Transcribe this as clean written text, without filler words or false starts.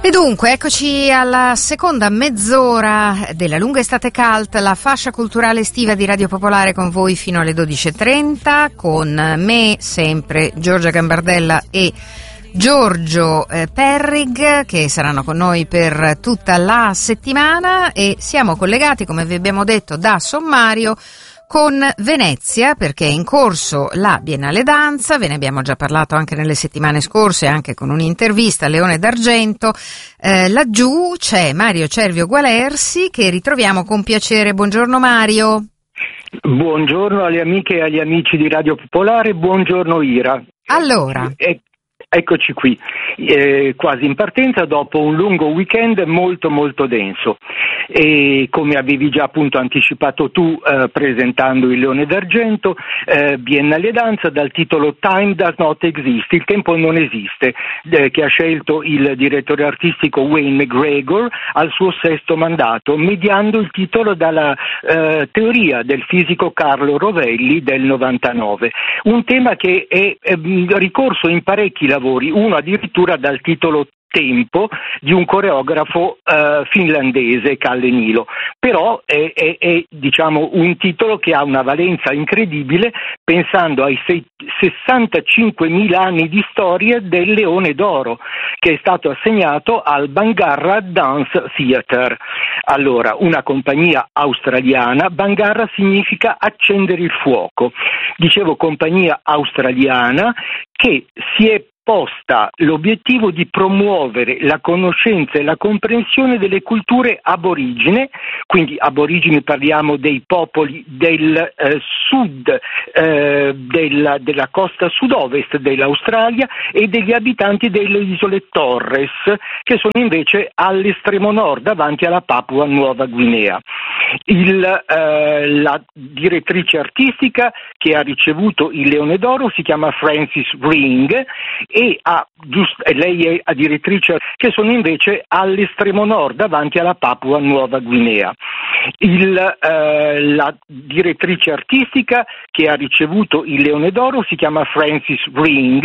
E dunque, eccoci alla seconda mezz'ora della lunga estate cult, la fascia culturale estiva di Radio Popolare con voi fino alle 12.30, con me sempre Giorgia Gambardella e Giorgio Perrig, che saranno con noi per tutta la settimana, e siamo collegati, come vi abbiamo detto, da sommario con Venezia, perché è in corso la Biennale Danza. Ve ne abbiamo già parlato anche nelle settimane scorse, anche con un'intervista a Leone d'Argento. Laggiù c'è Mario Cervio Gualersi, che ritroviamo con piacere. Buongiorno Mario. Buongiorno alle amiche e agli amici di Radio Popolare, buongiorno Ira. Allora, eccoci qui, quasi in partenza dopo un lungo weekend molto molto denso, e come avevi già appunto anticipato tu presentando il Leone d'Argento, Biennale Danza dal titolo Time Does Not Exist, il tempo non esiste, che ha scelto il direttore artistico Wayne McGregor al suo sesto mandato, mediando il titolo dalla teoria del fisico Carlo Rovelli del 99, un tema che è ricorso in parecchi lavori, uno addirittura dal titolo Tempo di un coreografo finlandese, Kalle Niilo, però è diciamo un titolo che ha una valenza incredibile pensando ai 65.000 anni di storia del Leone d'Oro, che è stato assegnato al Bangarra Dance Theatre. Allora, una compagnia australiana, Bangarra significa accendere il fuoco, dicevo compagnia australiana che si è posta l'obiettivo di promuovere la conoscenza e la comprensione delle culture aborigene, quindi aborigeni parliamo dei popoli del sud della costa sud-ovest dell'Australia e degli abitanti delle isole Torres, che sono invece all'estremo nord davanti alla Papua Nuova Guinea. La direttrice artistica che ha ricevuto il Leone d'Oro si chiama Frances Ring e lei è la direttrice che sono invece all'estremo nord davanti alla Papua Nuova Guinea. La direttrice artistica che ha ricevuto il Leone d'Oro si chiama Frances Ring